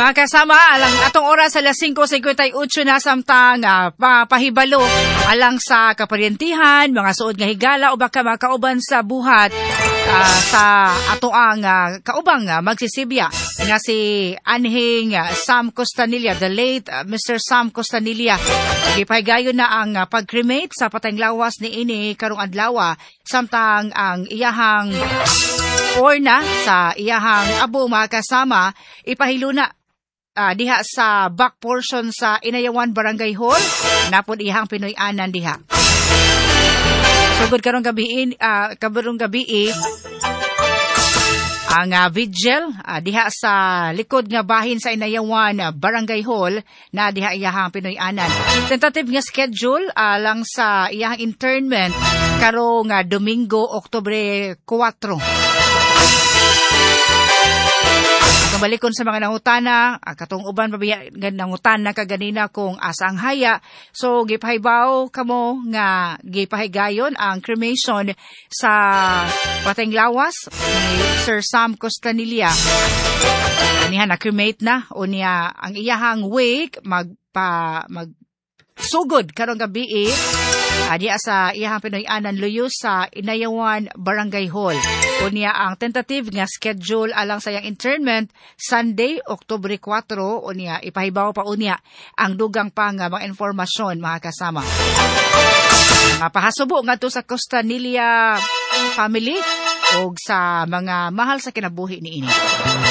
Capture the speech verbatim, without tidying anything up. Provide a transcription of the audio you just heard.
Mga kasama, alang atong oras alas singko singkwenta y otso na samtang uh, pahibalo alang sa kaparyentihan, mga suod nga higala o baka mga kauban sa buhat uh, sa ato ang uh, kaubang uh, magsisibya nga si Anhing uh, Sam Costanilla, the late uh, Mister Sam Costanilla. Gipahigayon na ang uh, pag-cremate sa patayng lawas ni ini karong adlaw samtang ang iyahang or na sa iyahang abo mga kasama ipahilo na uh, diha sa back portion sa Inayawan Barangay Hall napod iyahang Pinoy-anan diha. Sugod karong gabi uh, karong gabi ang uh, vigil uh, diha sa likod nga bahin sa Inayawan uh, Barangay Hall na diha iyahang Pinoy-anan. Tentative nga schedule uh, lang sa iyahang internment karong uh, Domingo, Oktubre kuwatro. Katong balikon sa mga nangutana, katong uban pabiya nangutana kaganina kung asa ang haya. So gipahibaw kamo nga gipahigayon ang cremation sa patayng lawas ni Sir Sam Costanilla. Aniha na cremate na o niya ang iyahang wake magpa mag sugod karong gabi eh, diya sa iyahang Pinoy-anan luyo sa Inayawan Barangay Hall. Unya ang tentative nga schedule alang sa iyang internment Sunday, Oktubre kuwatro. Unya ipahibaw pa unya ang dugang pa nga mga informasyon mga kasama. Mapahasubo nga to sa Costanilla family o sa mga mahal sa kinabuhi ni ini.